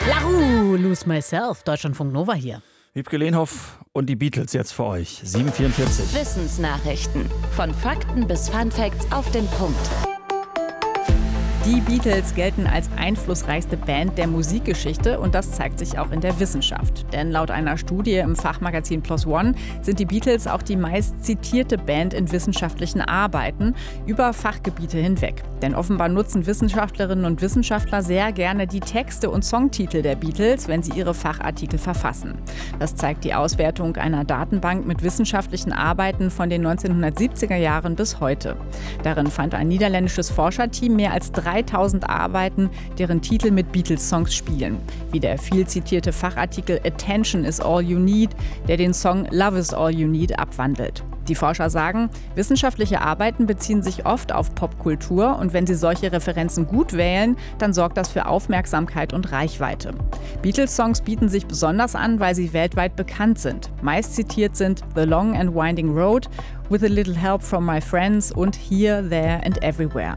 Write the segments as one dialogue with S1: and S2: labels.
S1: LaRue, Lose Myself, Deutschlandfunk Nova hier.
S2: Wiebke Lehnhoff und die Beatles jetzt für euch. 7:44.
S3: Wissensnachrichten. Von Fakten bis Funfacts auf den Punkt.
S4: Die Beatles gelten als einflussreichste Band der Musikgeschichte und das zeigt sich auch in der Wissenschaft. Denn laut einer Studie im Fachmagazin PLOS ONE sind die Beatles auch die meist zitierte Band in wissenschaftlichen Arbeiten über Fachgebiete hinweg. Denn offenbar nutzen Wissenschaftlerinnen und Wissenschaftler sehr gerne die Texte und Songtitel der Beatles, wenn sie ihre Fachartikel verfassen. Das zeigt die Auswertung einer Datenbank mit wissenschaftlichen Arbeiten von den 1970er Jahren bis heute. Darin fand ein niederländisches Forscherteam mehr als 3000 Arbeiten, deren Titel mit Beatles-Songs spielen. Wie der viel zitierte Fachartikel Attention is all you need, der den Song Love is all you need abwandelt. Die Forscher sagen, wissenschaftliche Arbeiten beziehen sich oft auf Popkultur und wenn sie solche Referenzen gut wählen, dann sorgt das für Aufmerksamkeit und Reichweite. Beatles-Songs bieten sich besonders an, weil sie weltweit bekannt sind. Meist zitiert sind The Long and Winding Road, With a Little Help from My Friends und Here, There and Everywhere.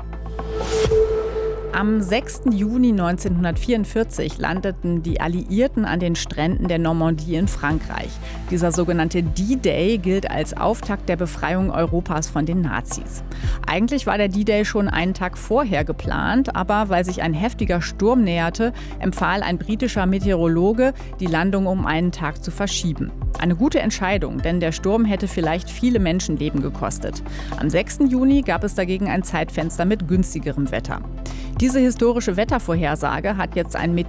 S4: Am 6. Juni 1944 landeten die Alliierten an den Stränden der Normandie in Frankreich. Dieser sogenannte D-Day gilt als Auftakt der Befreiung Europas von den Nazis. Eigentlich war der D-Day schon einen Tag vorher geplant, aber weil sich ein heftiger Sturm näherte, empfahl ein britischer Meteorologe, die Landung um einen Tag zu verschieben. Eine gute Entscheidung, denn der Sturm hätte vielleicht viele Menschenleben gekostet. Am 6. Juni gab es dagegen ein Zeitfenster mit günstigerem Wetter. Diese historische Wettervorhersage hat jetzt ein